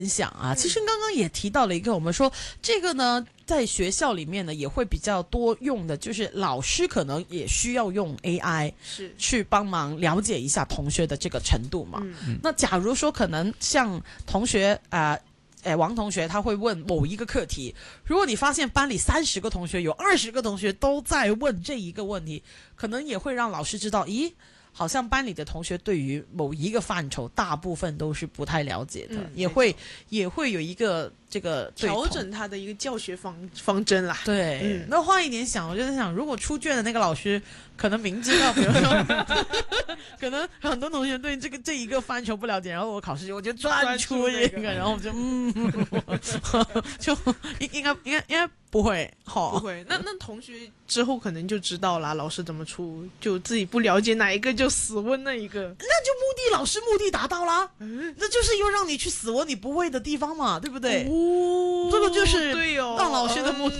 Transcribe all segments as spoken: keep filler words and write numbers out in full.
享啊，其实刚刚也提到了一个，我们说这个呢，在学校里面呢也会比较多用的，就是老师可能也需要用 A I 是去帮忙了解一下同学的这个程度嘛。 嗯那假如说可能像同学啊。呃诶，王同学他会问某一个课题，如果你发现班里三十个同学有二十个同学都在问这一个问题，可能也会让老师知道，咦，好像班里的同学对于某一个范畴大部分都是不太了解的， 嗯也会也会有一个这个对调整他的一个教学方方针啦。 对， 嗯那换一点想，我就在想，如果出卷的那个老师可能明知道，比如说，可能很多同学对这个这一个范畴不了解，然后我考试我就专出这个，然后我就嗯，就应应该应该应该不会，好， 不会，那那同学之后可能就知道啦，老师怎么出，就自己不了解哪一个就死问那一个。 那就目的老师目的达到啦， 嗯， 那就是又让你去死问你不会的地方嘛，对不对？ 哦， 这个就是对哦， 让老师的目的。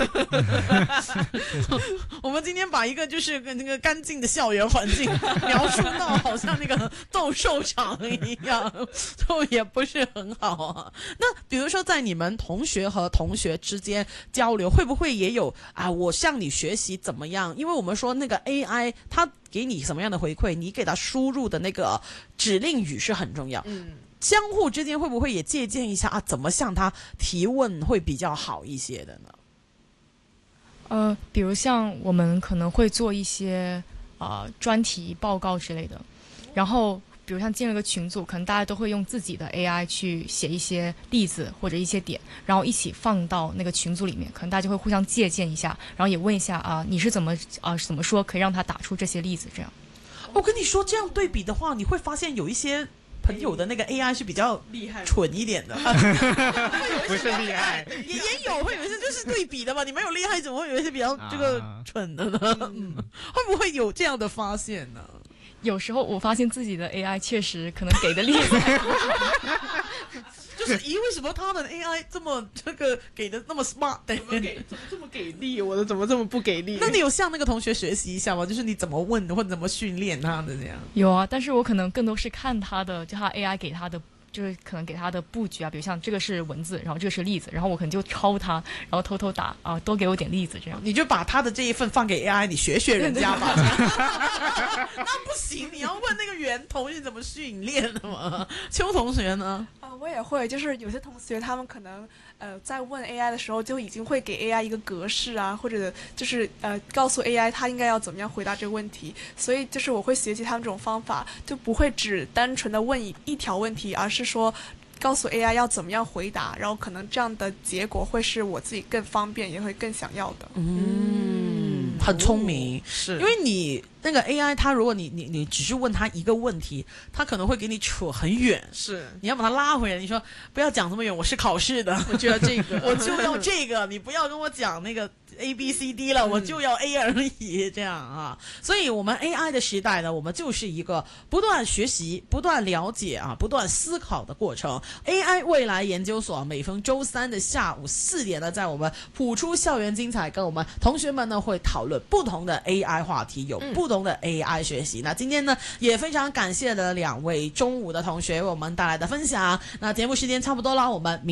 我们今天把一个就是跟那个干净的校园环境描述到好像那个斗兽场一样，就也不是很好啊。那比如说在你们同学和同学之间交流，会不会也有啊？我向你学习怎么样？因为我们说那个 A I 它给你什么样的回馈，你给它输入的那个指令语是很重要。 嗯。 相互之间会不会也借鉴一下啊？怎么向他提问会比较好一些的呢？ 呃，比如像我们可能会做一些啊、呃、专题报告之类的，然后比如像进了个群组，可能大家都会用自己的 A I 去写一些例子或者一些点，然后一起放到那个群组里面，可能大家就会互相借鉴一下，然后也问一下啊、呃、你是怎么啊、呃、怎么说可以让他打出这些例子这样。 我跟你说，这样对比的话，你会发现有一些朋友的那个 A I 是比较厉害蠢一点的， 不是厉害， 也也有会有一些就是对比的嘛。你没有厉害，怎么会有一些比较这个蠢的呢？嗯，会不会有这样的发现呢？ 有时候我发现自己的 A I 确实可能给的例子就是咦，为什么他的 A I 这么这个给的那么 smart？ 怎么给怎么这么给力？我的怎么这么不给力？ 那你有向那个同学学习一下吗？就是你怎么问或者怎么训练他的这样？ 有啊，但是我可能更多是看他的，就他 A I 给他的，就是可能给他的布局啊，比如像这个是文字，然后这个是例子，然后我可能就抄他，然后偷偷打啊，多给我点例子这样。 你就把他的这一份放给 A I， 你学学人家吧。那不行，你要问那个源头是怎么训练的嘛？邱同学呢？ 啊、我也会，就是有些同学他们可能呃在问 A I 的时候就已经会给 A I 一个格式啊，或者就是呃告诉 A I 它应该要怎么样回答这个问题，所以就是我会学习他们这种方法，就不会只单纯的问一一条问题，而是说告诉 A I 要怎么样回答，然后可能这样的结果会是我自己更方便也会更想要的。 嗯，很聪明， 是因为你那个 A I， 它如果你你你只是问他一个问题，它可能会给你扯很远， 是你要把它拉回来。你说不要讲这么远，我是考试的， 我就要这个， 我就要这个，你不要跟我讲那个 A B C D 了，嗯、我就要 A 而已，这样啊。所以我们 A I 的时代呢，我们就是一个不断学习、不断了解啊、不断思考的过程。A I 未来研究所每逢周三的下午四点呢，在我们普出校园精彩，跟我们同学们呢会讨论不同的 A I 话题，有不同的 A I 学习。嗯、那今天呢，也非常感谢了两位中午的同学为我们带来的分享。那节目时间差不多了，我们明